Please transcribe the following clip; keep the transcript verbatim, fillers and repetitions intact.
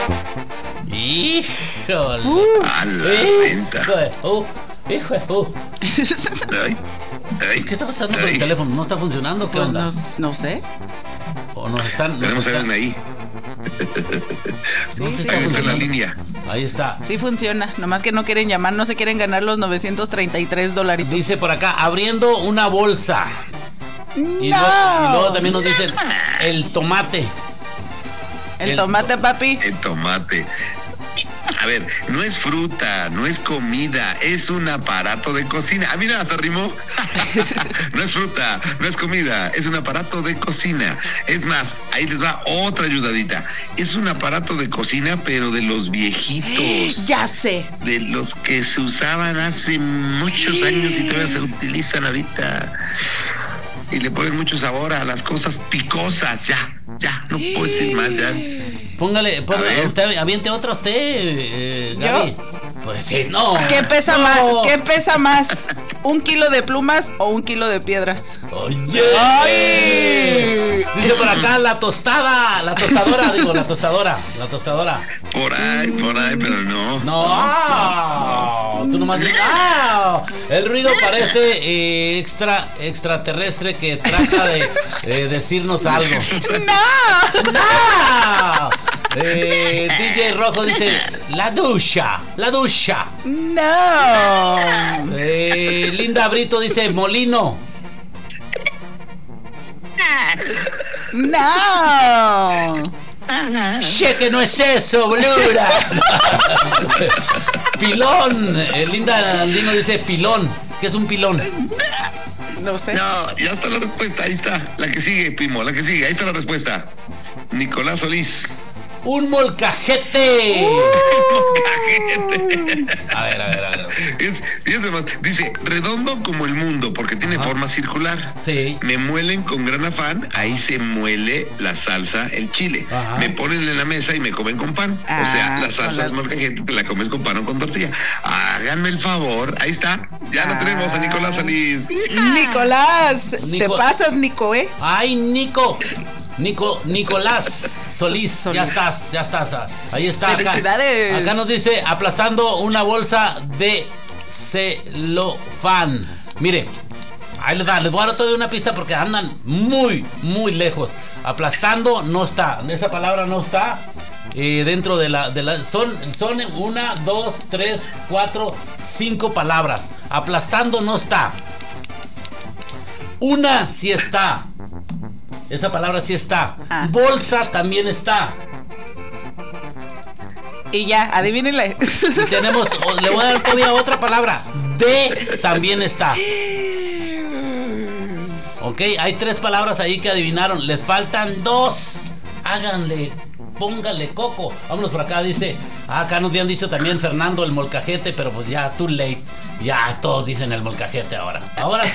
Híjole. Uh, a la venta. Uh, hijo, uh. Ay, ay, ¿Qué está pasando ay. con el teléfono? ¿No está funcionando? ¿Qué Pues onda? no, no sé. ¿O nos están...? Nos Tenemos a están... alguien ahí. No Sí, se sí. está Ahí está en la funcionando. línea. Ahí está. Sí funciona, nomás que no quieren llamar, no se quieren ganar los novecientos treinta y tres dolaritos. Dice por acá, abriendo una bolsa. Y, No. luego, y luego también nos dicen, el tomate. El, el- tomate, papi. El tomate. A ver, no es fruta, no es comida, es un aparato de cocina. Ah, mira, hasta rimó. No es fruta, no es comida, es un aparato de cocina. Es más, ahí les va otra ayudadita. Es un aparato de cocina, pero de los viejitos. Ya sé. De los que se usaban hace muchos años y todavía se utilizan ahorita. Y le ponen mucho sabor a las cosas picosas. Ya, ya, no puedo decir más, ya. Póngale, A póngale ver. usted, aviente otra usted, eh, Gaby. Pues sí, no. ¿Qué pesa no. más? ¿Qué pesa más? ¿Un kilo de plumas o un kilo de piedras? Oye. ¡Ay! Dice por acá la tostada, la tostadora, digo, la tostadora, la tostadora. Por ahí, por ahí, pero no. No, ah, tú nomás dices, ah, el ruido parece eh, extra extraterrestre que trata de eh, decirnos algo. ¡No! ¡No! Eh, D J Rojo dice, la ducha, la ducha. ¡No! Eh, Linda Brito dice, molino. ¡No! Che, que no es eso, boluda. Pilón. Eh, Linda Andino dice pilón. ¿Qué es un pilón? No sé. No, ya está la respuesta, ahí está. La que sigue, Pimo, la que sigue, ahí está la respuesta. Nicolás Solís. Un molcajete. A ver, a ver, a ver. Es, fíjense más, dice, redondo como el mundo, porque tiene Ajá. forma circular. Sí. Me muelen con gran afán, ahí se muele la salsa, el chile. Ajá. Me ponen en la mesa y me comen con pan. Ah, o sea, la con salsa las- es molcajete, te la comes con pan o con tortilla. Háganme el favor, ahí está. Ya lo Ah. tenemos a Nicolás Solís. Nicolás, Nico- te pasas, Nico, ¿eh? Ay, Nico. Nico, Nicolás Solís, Solís. ya estás, ya estás. Ahí está. Acá, Felicidades. acá nos dice aplastando una bolsa de celofán. Mire, ahí les va, les voy a dar todavía una pista porque andan muy, muy lejos. Aplastando no está, esa palabra no está eh, dentro de la, de la. Son, son una, dos, tres, cuatro, cinco palabras. Aplastando no está. Una sí está. Esa palabra sí está. Ah. Bolsa también está. Y ya, adivínenla. Y tenemos, o- le voy a dar todavía otra palabra. De también está. Ok, hay tres palabras ahí que adivinaron. Les faltan dos. Háganle, póngale coco. Vámonos por acá, dice. Ah, acá nos habían dicho también Fernando el molcajete, pero pues ya, too late. Ya todos dicen el molcajete ahora. Ahora